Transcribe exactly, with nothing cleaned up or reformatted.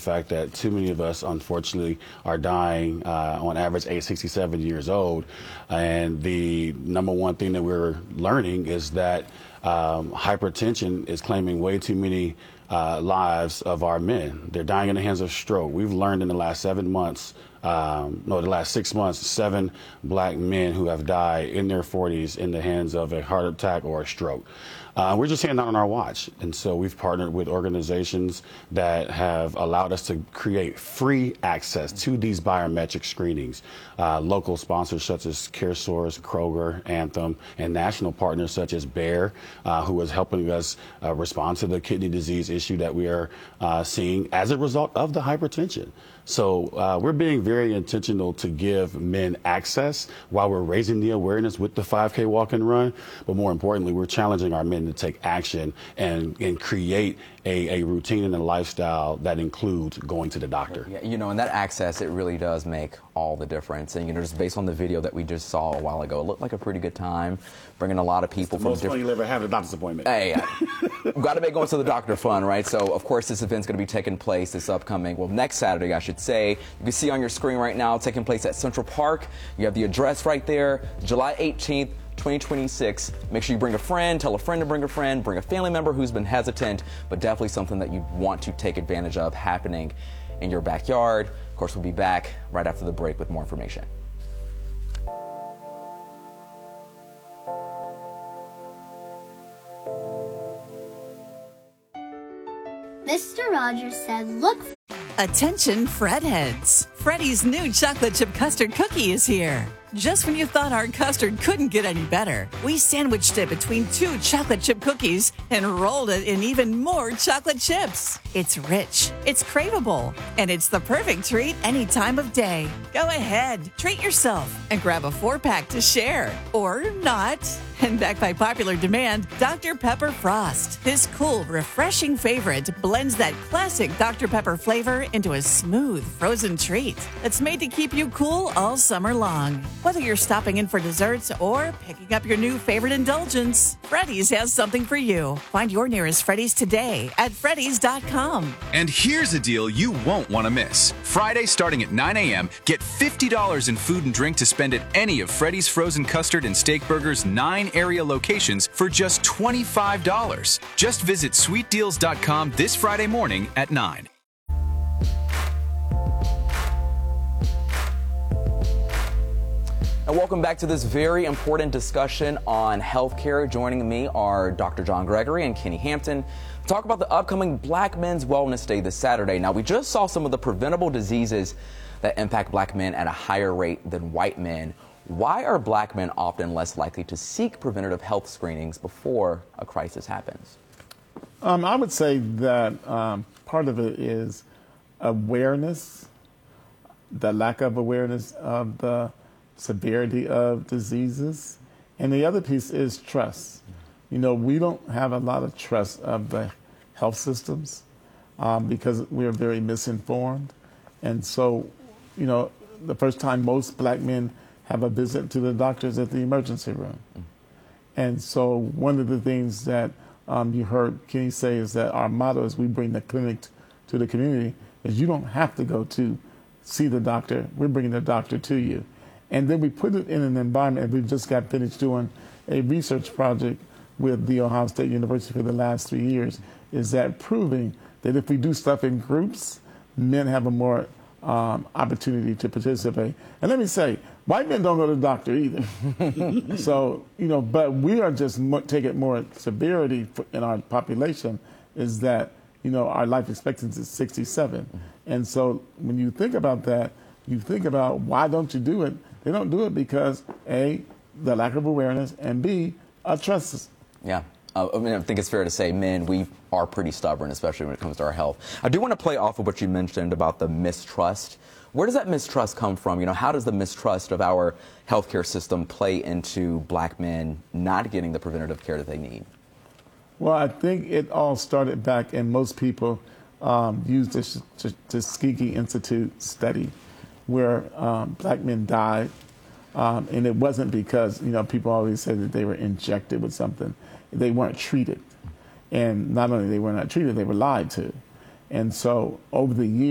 fact that too many of us, unfortunately, are dying uh, on average age sixty-seven years old. And the number one thing that we're learning is that um, hypertension is claiming way too many uh, lives of our men. They're dying in the hands of stroke. We've learned in the last seven months, um, no, the last six months, seven black men who have died in their forties in the hands of a heart attack or a stroke. Uh, we're just seeing that on our watch. And so we've partnered with organizations that have allowed us to create free access to these biometric screenings. Uh, local sponsors such as CareSource, Kroger, Anthem, and national partners such as Bayer, uh, who is helping us uh, respond to the kidney disease issue that we are uh, seeing as a result of the hypertension. So uh, we're being very intentional to give men access while we're raising the awareness with the five K walk and run. But more importantly, we're challenging our men to take action and, and create a, a routine and a lifestyle that includes going to the doctor. Yeah, you know, and that access, it really does make all the difference. And, you know, just based on the video that we just saw a while ago, it looked like a pretty good time, bringing a lot of people it's the from most different... fun you'll ever have at a doctor's appointment. Hey, we've got to make going to the doctor fun, right? So, of course, this event's going to be taking place this upcoming, well, next Saturday, I should say. You can see on your screen right now, taking place at Central Park. You have the address right there, July eighteenth, twenty twenty-six. Make sure you bring a friend, tell a friend to bring a friend, bring a family member who's been hesitant, but definitely something that you want to take advantage of happening in your backyard. Of course, we'll be back right after the break with more information. Mister Rogers said, look. Attention, Fred heads. Freddy's new chocolate chip custard cookie is here. Just when you thought our custard couldn't get any better, we sandwiched it between two chocolate chip cookies and rolled it in even more chocolate chips. It's rich, it's craveable, and it's the perfect treat any time of day. Go ahead, treat yourself and grab a four-pack to share. Or not. And backed by popular demand, Doctor Pepper Frost. This cool, refreshing favorite blends that classic Doctor Pepper flavor into a smooth, frozen treat that's made to keep you cool all summer long. Whether you're stopping in for desserts or picking up your new favorite indulgence, Freddy's has something for you. Find your nearest Freddy's today at Freddy's dot com. And here's a deal you won't want to miss. Friday starting at nine a m, get fifty dollars in food and drink to spend at any of Freddy's Frozen Custard and Steak Burgers' nine area locations for just twenty-five dollars. Just visit sweet deals dot com this Friday morning at nine. And welcome back to this very important discussion on healthcare. Joining me are Doctor John Gregory and Kenny Hampton to talk about the upcoming Black Men's Wellness Day this Saturday. Now, we just saw some of the preventable diseases that impact black men at a higher rate than white men. Why are black men often less likely to seek preventative health screenings before a crisis happens? Um, I would say that um, part of it is awareness, the lack of awareness of the severity of diseases. And the other piece is trust. You know, we don't have a lot of trust of the health systems um, because we're very misinformed. And so, you know, the first time most black men have a visit to the doctor is at the emergency room. And so one of the things that um, you heard Kenny say is that our motto is we bring the clinic to the community, is you don't have to go to see the doctor. We're bringing the doctor to you. And then we put it in an environment, and we've just got finished doing a research project with The Ohio State University for the last three years, is that proving that if we do stuff in groups, men have a more um, opportunity to participate. And let me say, white men don't go to the doctor either. So, you know, but we are just mo- taking more severity in our population is that, you know, our life expectancy is sixty-seven. And so when you think about that, you think about why don't you do it? They don't do it because, A, the lack of awareness, and B, a trust. Yeah. Uh, I mean, I think it's fair to say men, we are pretty stubborn, especially when it comes to our health. I do want to play off of what you mentioned about the mistrust. Where does that mistrust come from? You know, how does the mistrust of our healthcare system play into black men not getting the preventative care that they need? Well, I think it all started back, and most people um, use this Tuskegee Institute study where um, black men died, um, and it wasn't because, you know, people always say that they were injected with something. They weren't treated. And not only they were not treated, they were lied to. And so over the years,